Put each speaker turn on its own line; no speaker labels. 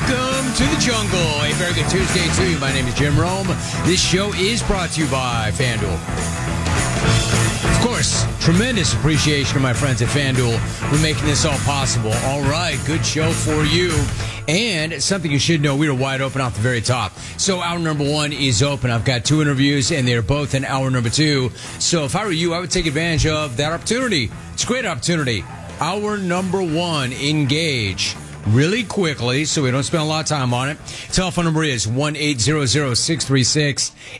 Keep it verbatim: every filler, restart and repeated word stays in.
Welcome to the jungle. A very good Tuesday to you. My name is Jim Rome. This show is brought to you by FanDuel. Of course, tremendous appreciation to my friends at FanDuel for making this all possible. All right, good show for you. And something you should know, we are wide open off the very top. So hour number one is open. I've got two interviews, and they're both in hour number two. So if I were you, I would take advantage of that opportunity. It's a great opportunity. Hour number one, engage really quickly so we don't spend a lot of time on it. Telephone number is one eight hundred, six three six,